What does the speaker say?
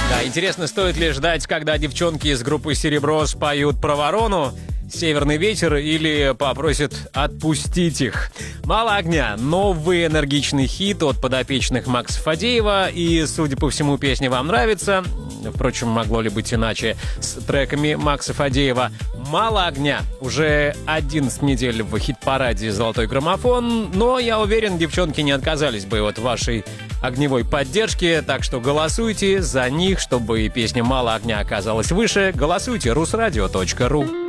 Да, интересно, стоит ли ждать, когда девчонки из группы «Серебро» споют про ворону, «Северный ветер» или попросят отпустить их. «Мало огня» — новый энергичный хит от подопечных Макса Фадеева. И, судя по всему, песня вам нравится. Впрочем, могло ли быть иначе с треками Макса Фадеева. «Мало огня» уже 11 недель в хит-параде «Золотой граммофон». Но я уверен, девчонки не отказались бы от вашей огневой поддержки. Так что голосуйте за них, чтобы песня «Мало огня» оказалась выше. Голосуйте rusradio.ru.